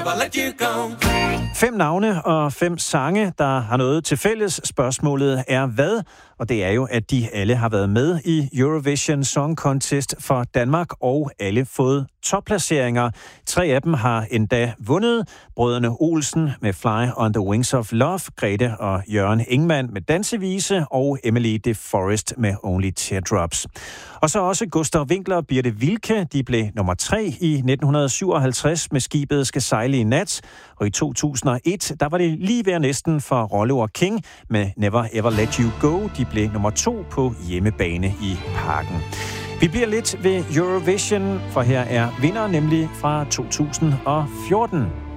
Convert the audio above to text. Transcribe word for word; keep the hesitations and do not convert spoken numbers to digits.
Fem navne og fem sange, der har noget til fælles. Spørgsmålet er hvad? Og det er jo, at de alle har været med i Eurovision Song Contest for Danmark og alle fået topplaceringer. Tre af dem har endda vundet. Brødrene Olsen med Fly on the Wings of Love, Grete og Jørgen Ingmann med Dansevise og Emily de Forest med Only Teardrops. Og så også Gustav Winkler og Birte Wilke. De blev nummer tre i nitten syvoghalvtreds med Skibet skal sejle i nat. Og i to tusind og et, der var det lige ved næsten for Rollo og King med Never Ever Let You Go. De blev nummer to på hjemmebane i Parken. Vi bliver lidt ved Eurovision, for her er vinder nemlig fra to tusind og fjorten.